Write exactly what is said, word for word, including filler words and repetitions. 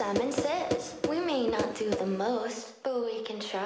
Simon Says. We may not do the most, but we can try.